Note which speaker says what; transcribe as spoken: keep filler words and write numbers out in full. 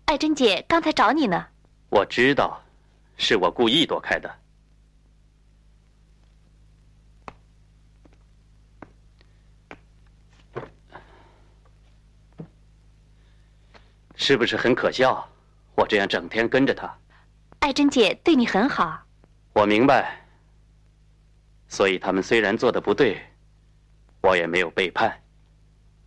Speaker 1: 爱珍姐刚才找你呢。
Speaker 2: 我知道，是我故意躲开的。是不是很可笑？我这样整天跟着他。
Speaker 1: 爱珍姐对你很好。
Speaker 2: 我明白。所以他们虽然做的不对，我也没有背叛。